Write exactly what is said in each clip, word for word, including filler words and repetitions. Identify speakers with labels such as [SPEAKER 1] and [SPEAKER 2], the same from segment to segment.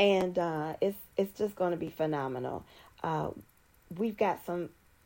[SPEAKER 1] And uh, it's it's just going to be phenomenal. Uh, we've got some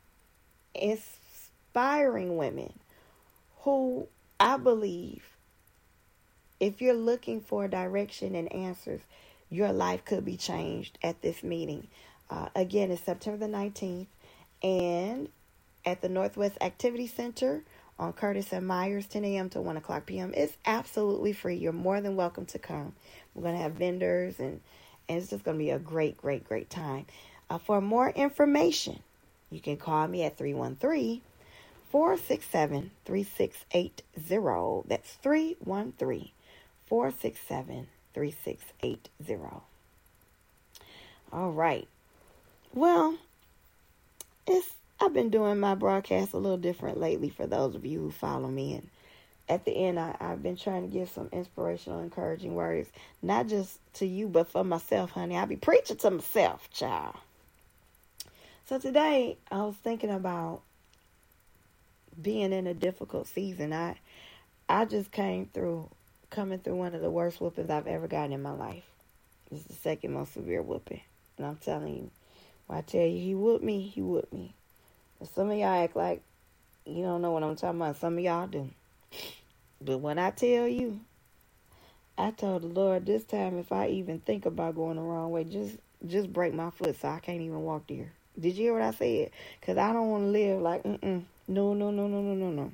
[SPEAKER 1] inspiring women who I believe, if you're looking for direction and answers, your life could be changed at this meeting. Uh, again, it's September the nineteenth, and at the Northwest Activity Center on Curtis and Myers, ten a.m. to one o'clock p.m. It's absolutely free. You're more than welcome to come. We're going to have vendors, and, and it's just going to be a great, great, great time. Uh, for more information, you can call me at three one three, four six seven, three six eight zero. That's three one three, four six seven, three six eight zero. All right. Well, it's I've been doing my broadcast a little different lately for those of you who follow me. And at the end, I, I've been trying to give some inspirational, encouraging words, not just to you, but for myself, honey. I be preaching to myself, child. So today, I was thinking about being in a difficult season. I I just came through, coming through one of the worst whoopings I've ever gotten in my life. It's the second most severe whooping. And I'm telling you, when I tell you he whooped me, he whooped me. And some of y'all act like you don't know what I'm talking about. Some of y'all do. But when I tell you, I told the Lord this time, if I even think about going the wrong way, just just break my foot so I can't even walk there. Did you hear what I said? Because I don't want to live like, mm-mm. No, no, no, no, no, no, no.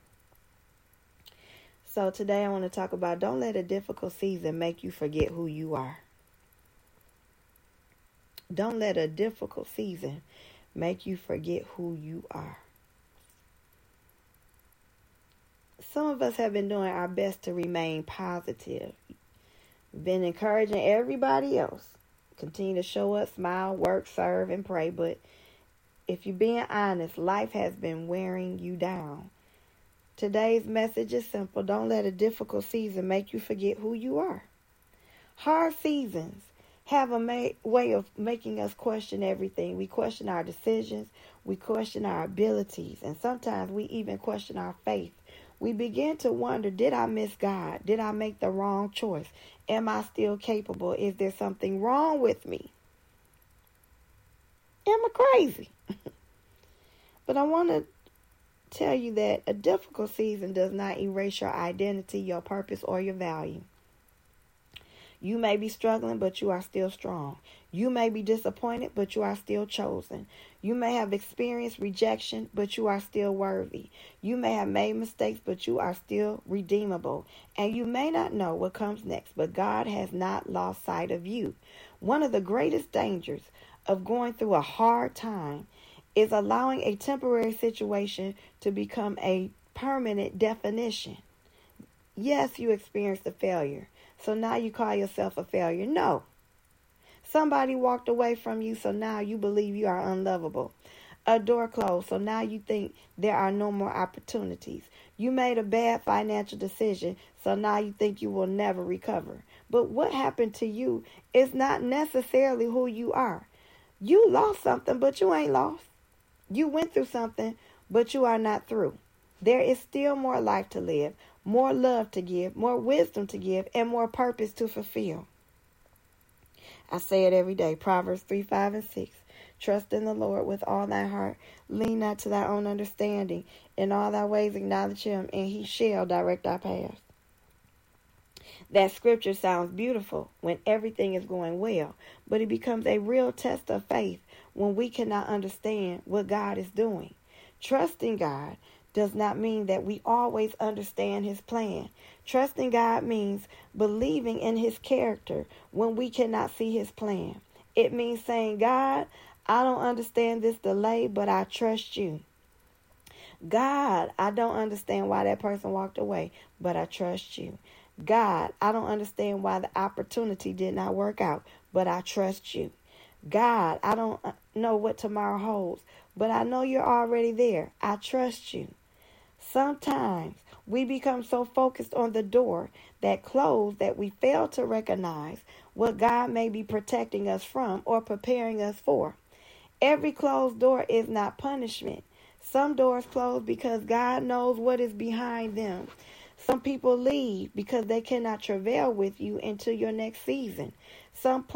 [SPEAKER 1] So today I want to talk about, don't let a difficult season make you forget who you are. Don't let a difficult season make you forget who you are. Some of us have been doing our best to remain positive. Been encouraging everybody else. Continue to show up, smile, work, serve, and pray. But if you're being honest, life has been wearing you down. Today's message is simple. Don't let a difficult season make you forget who you are. Hard seasons have a ma- way of making us question everything. We question our decisions. We question our abilities. And sometimes we even question our faith. We begin to wonder, did I miss God? Did I make the wrong choice? Am I still capable? Is there something wrong with me? Am I crazy? But I want to tell you that a difficult season does not erase your identity, your purpose, or your value. You may be struggling, but you are still strong. You may be disappointed, but you are still chosen. You may have experienced rejection, but you are still worthy. You may have made mistakes, but you are still redeemable. And you may not know what comes next, but God has not lost sight of you. One of the greatest dangers of going through a hard time is allowing a temporary situation to become a permanent definition. Yes, you experienced a failure, so now you call yourself a failure. No. Somebody walked away from you, so now you believe you are unlovable. A door closed, so now you think there are no more opportunities. You made a bad financial decision, so now you think you will never recover. But what happened to you is not necessarily who you are. You lost something, but you ain't lost. You went through something, but you are not through. There is still more life to live, more love to give, more wisdom to give, and more purpose to fulfill. I say it every day. Proverbs three, five, and six. Trust in the Lord with all thy heart. Lean not to thy own understanding. In all thy ways acknowledge him, and he shall direct thy paths. That scripture sounds beautiful when everything is going well, but it becomes a real test of faith when we cannot understand what God is doing. Trusting God does not mean that we always understand his plan. Trusting God means believing in his character when we cannot see his plan. It means saying, God, I don't understand this delay, but I trust you. God, I don't understand why that person walked away, but I trust you. God, I don't understand why the opportunity did not work out, but I trust you. God, I don't know what tomorrow holds, but I know you're already there. I trust you. Sometimes we become so focused on the door that closed that we fail to recognize what God may be protecting us from or preparing us for. Every closed door is not punishment. Some doors close because God knows what is behind them. Some people leave because they cannot travail with you into your next season. Some